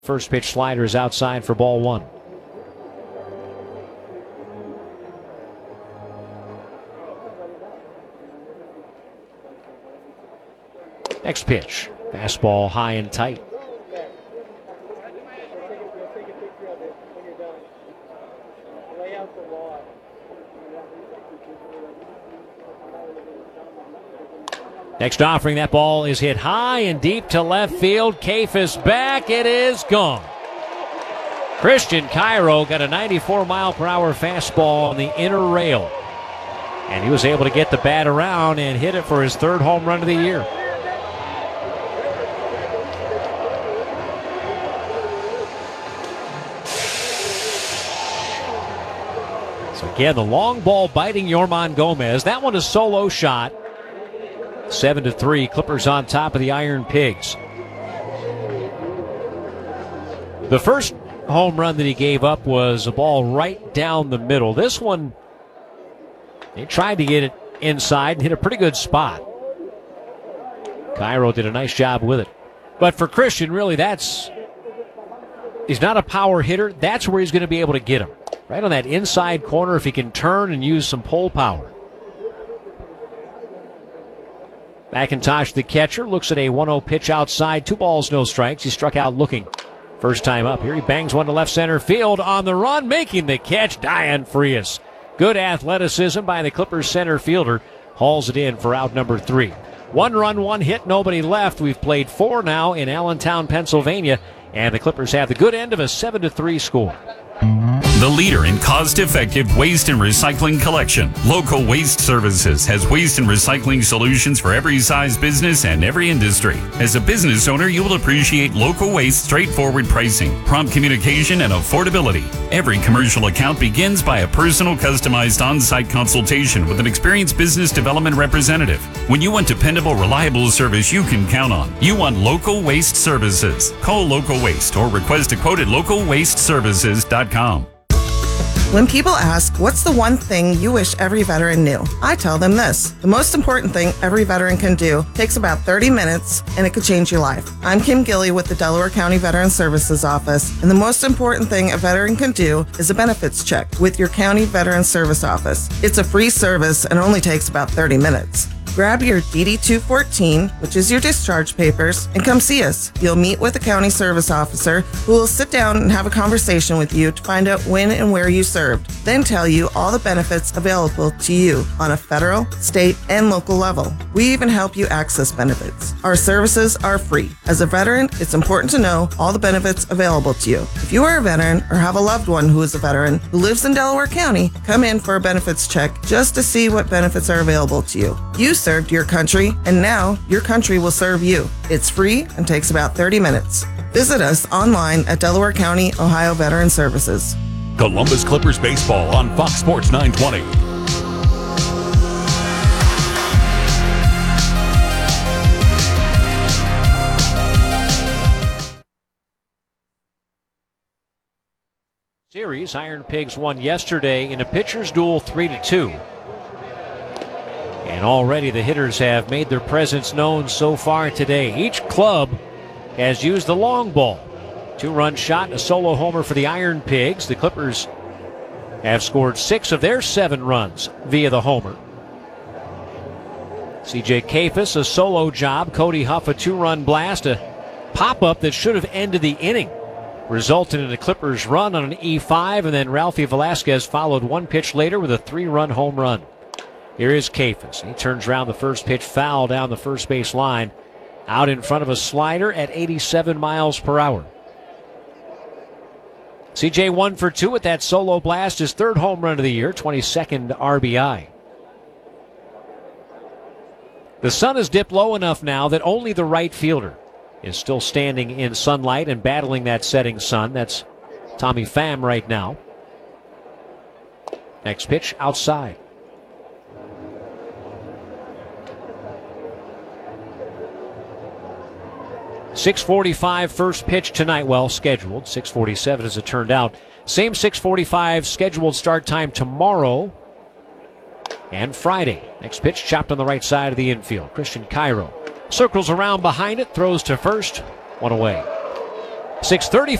First pitch slider is outside for ball one. Next pitch, fastball high and tight. Next offering, that ball is hit high and deep to left field. Kafus back, it is gone. Christian Cairo got a 94-mile-per-hour fastball on the inner rail. And he was able to get the bat around and hit it for his third home run of the year. So again, the long ball biting Yorman Gomez. That one a solo shot. 7-3, Clippers on top of the Iron Pigs. The first home run that he gave up was a ball right down the middle. This one, they tried to get it inside and hit a pretty good spot. Cairo did a nice job with it. But for Christian, really, he's not a power hitter. That's where he's going to be able to get him. Right on that inside corner if he can turn and use some pull power. McIntosh, the catcher, looks at a 1-0 pitch outside. 2 balls, no strikes. He struck out looking first time up. Here he bangs one to left center field on the run, making the catch, Diane Frias. Good athleticism by the Clippers center fielder. Hauls it in for out number 3. 1 run, 1 hit, nobody left. We've played 4 now in Allentown, Pennsylvania, and the Clippers have the good end of a 7-3 score. The leader in cost-effective waste and recycling collection, Local Waste Services has waste and recycling solutions for every size business and every industry. As a business owner, you will appreciate Local Waste straightforward pricing, prompt communication, and affordability. Every commercial account begins by a personal, customized on-site consultation with an experienced business development representative. When you want dependable, reliable service you can count on, you want Local Waste Services. Call Local Waste or request a quote at localwasteservices.com. When people ask, what's the one thing you wish every veteran knew? I tell them this. The most important thing every veteran can do takes about 30 minutes, and it could change your life. I'm Kim Gilly with the Delaware County Veteran Services Office, and the most important thing a veteran can do is a benefits check with your County Veteran Service Office. It's a free service and only takes about 30 minutes. Grab your DD-214, which is your discharge papers, and come see us. You'll meet with a county service officer who will sit down and have a conversation with you to find out when and where you served, then tell you all the benefits available to you on a federal, state, and local level. We even help you access benefits. Our services are free. As a veteran, it's important to know all the benefits available to you. If you are a veteran or have a loved one who is a veteran who lives in Delaware County, come in for a benefits check just to see what benefits are available to you. You served your country, and now your country will serve you. It's free and takes about 30 minutes. Visit us online at Delaware County, Ohio Veteran Services. Columbus Clippers baseball on Fox Sports 920. Series, Iron Pigs won yesterday in a pitcher's duel 3-2. And already the hitters have made their presence known so far today. Each club has used the long ball. 2-run shot and a solo homer for the Iron Pigs. The Clippers have scored 6 of their 7 runs via the homer. C.J. Kafus, a solo job. Cody Huff, a 2-run blast. A pop-up that should have ended the inning resulted in a Clippers run on an E5, and then Ralphie Velasquez followed 1 pitch later with a 3-run home run. Here is Kafus. He turns around the first pitch, foul down the first base line. Out in front of a slider at 87 miles per hour. CJ 1 for 2 with that solo blast, his 3rd home run of the year, 22nd RBI. The sun has dipped low enough now that only the right fielder is still standing in sunlight and battling that setting sun. That's Tommy Pham right now. Next pitch outside. .645 first pitch tonight, well scheduled. 6:47 as it turned out. Same 6:45 scheduled start time tomorrow and Friday. Next pitch chopped on the right side of the infield. Christian Cairo circles around behind it, throws to first, 1 away. 6:30.